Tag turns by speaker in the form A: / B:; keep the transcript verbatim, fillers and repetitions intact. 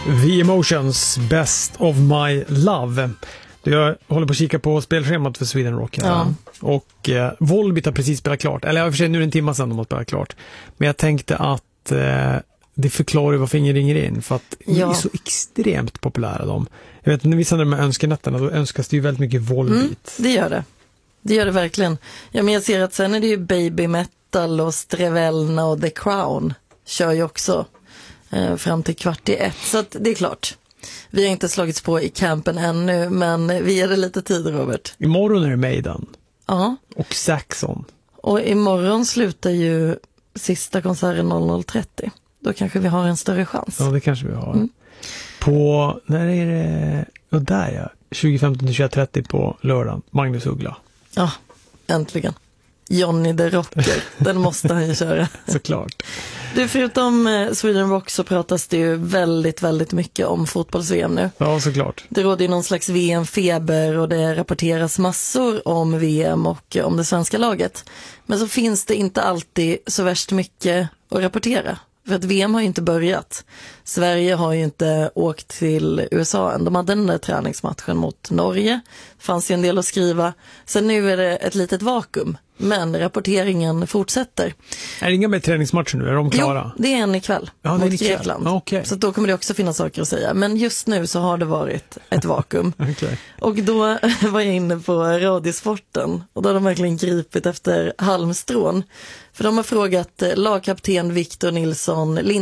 A: The Emotions, Best of My Love. Jag håller på att kika på spelschemat för Sweden Rock här.
B: Ja.
A: Och eh, Volbeat har precis spelat klart. Eller i och för sig nu är det en timme sedan de har spelat klart. Men jag tänkte att eh, det förklarar varför ingen ringer in. För att
B: Ja.
A: de är så extremt populära de. Jag vet när vi sänder de här önskenätterna då önskas det ju väldigt mycket Volbeat.
B: Mm, det gör det. Det gör det verkligen. Ja, men jag ser att sen är det ju Baby Metal och Strevelna och The Crown kör ju också eh, fram till kvart i ett. Så att det är klart. Vi har inte slagits på i campen ännu, men vi ger det lite tid, Robert.
A: Imorgon är det Maiden.
B: Ja.
A: Och Saxon.
B: Och imorgon slutar ju sista konserten noll noll trettio. Då kanske vi har en större chans.
A: Ja, det kanske vi har.
B: Mm.
A: På, när är det? Och där ja. tjugo femton till tjugo trettio på lördagen. Magnus Uggla.
B: Ja, äntligen. Johnny the Rocker, den måste han ju köra.
A: Såklart.
B: Du, förutom eh, Sweden Rock så pratas det ju väldigt, väldigt mycket om fotbolls-V M nu.
A: Ja, såklart.
B: Det råder ju någon slags V M-feber och det rapporteras massor om V M och om det svenska laget. Men så finns det inte alltid så värst mycket att rapportera. För att V M har ju inte börjat. Sverige har ju inte åkt till U S A än. De hade den där träningsmatchen mot Norge. Fanns ju en del att skriva. Sen nu är det ett litet vakuum. Men rapporteringen fortsätter.
A: Är det inga mer träningsmatcher nu? Är de klara?
B: Jo, det är en ikväll
A: Ja,
B: mot
A: det är ikväll.
B: Grekland.
A: Okay.
B: Så då kommer det också finnas saker att säga. Men just nu så har det varit ett vakuum.
A: Okay.
B: Och då var jag inne på Radiosporten. Och då har de verkligen gripit efter halmstrån. För de har frågat lagkapten Victor Nilsson